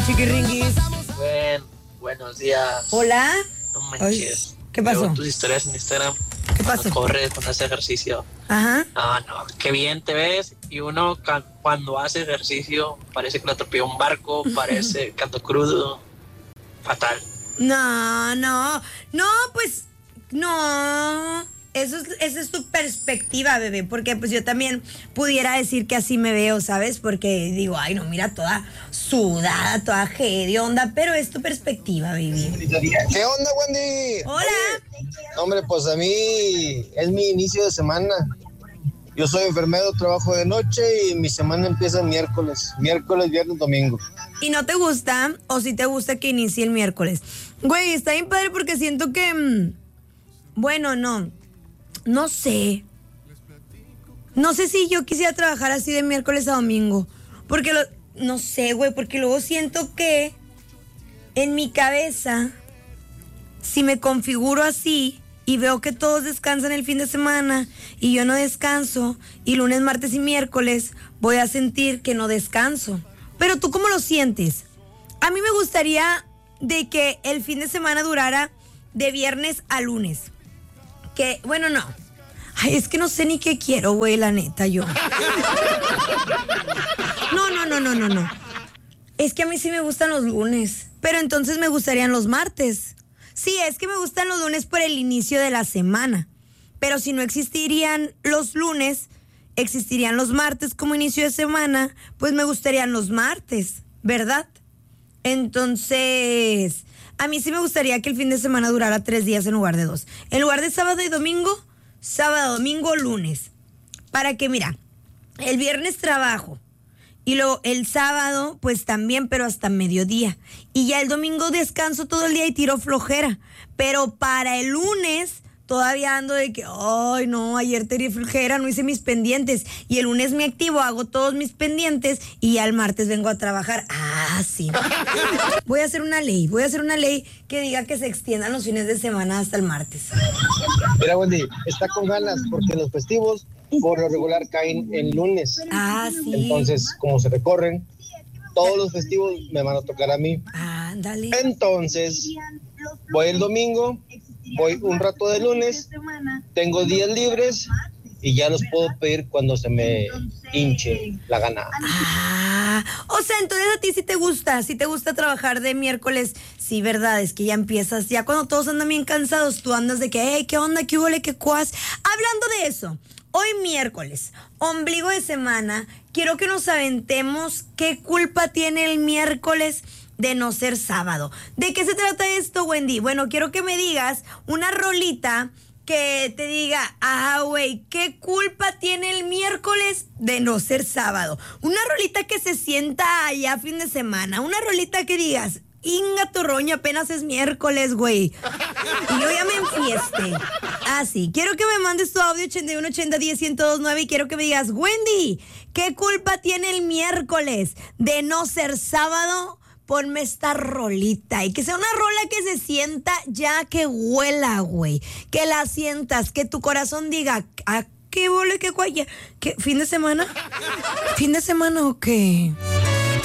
Chiquiringuis. Buenos días. Hola. No manches. Ay, ¿qué pasó? Veo tus historias en Instagram. ¿Qué pasó? Cuando corres, cuando haces ejercicio. Ajá. No, qué bien te ves. Y uno cuando hace ejercicio parece que lo atropelló un barco, parece que ando crudo. Fatal. No, pues, no. Esa es tu perspectiva, bebé, porque pues yo también pudiera decir que así me veo, ¿sabes? Porque digo, ay, no, mira, toda sudada, toda hedionda, pero es tu perspectiva, baby. ¿Qué onda, Wendy? Hola. Hombre, pues a mí es mi inicio de semana. Yo soy enfermero, trabajo de noche y mi semana empieza miércoles, viernes, domingo. ¿Y no te gusta o si te gusta que inicie el miércoles? Güey, está bien padre porque siento que, bueno, no sé. No sé si yo quisiera trabajar así de miércoles a domingo. Porque no sé, güey, porque luego siento que en mi cabeza, si me configuro así y veo que todos descansan el fin de semana y yo no descanso, y lunes, martes y miércoles voy a sentir que no descanso. Pero ¿tú cómo lo sientes? A mí me gustaría de que el fin de semana durara de viernes a lunes. Que, bueno, no. Ay, es que no sé ni qué quiero, güey, la neta, yo. No. Es que a mí sí me gustan los lunes, pero entonces me gustarían los martes. Sí, es que me gustan los lunes por el inicio de la semana. Pero si no existirían los lunes, existirían los martes como inicio de semana, pues me gustarían los martes, ¿verdad? Entonces, a mí sí me gustaría que el fin de semana durara 3 días en lugar de 2. En lugar de sábado y domingo, sábado, domingo, lunes. Para que, mira, el viernes trabajo. Y luego el sábado, pues también, pero hasta mediodía. Y ya el domingo descanso todo el día y tiro flojera. Pero para el lunes todavía ando de que, ay, no, ayer tiré flojera, no hice mis pendientes. Y el lunes me activo, hago todos mis pendientes y ya el martes vengo a trabajar. Ah, sí. Voy a hacer una ley que diga que se extiendan los fines de semana hasta el martes. Mira, Wendy, está con ganas porque los festivos por lo regular caen en lunes. Ah, sí. Entonces, como se recorren, todos los festivos me van a tocar a mí. Ándale. Entonces, voy el domingo, voy un rato de lunes, tengo días libres y ya los puedo pedir cuando se me hinche la gana. O sea, entonces a ti sí te gusta trabajar de miércoles. Sí, verdad, es que ya empiezas, ya cuando todos andan bien cansados, tú andas de que, hey, ¿qué onda? ¿Qué huele? ¿Qué cuas? Hablando de eso, hoy miércoles, ombligo de semana, quiero que nos aventemos qué culpa tiene el miércoles de no ser sábado. ¿De qué se trata esto, Wendy? Bueno, quiero que me digas una rolita que te diga, güey, ¿qué culpa tiene el miércoles de no ser sábado? Una rolita que se sienta allá fin de semana, una rolita que digas, inga tu roña, apenas es miércoles, güey. Y yo ya me enfieste. Sí, quiero que me mandes tu audio 8180101029 y quiero que me digas, Wendy, ¿qué culpa tiene el miércoles de no ser sábado? Ponme esta rolita y que sea una rola que se sienta ya que huela, güey. Que la sientas, que tu corazón diga, ¿a qué vole, qué guaya? ¿Qué fin de semana? ¿Fin de semana o qué?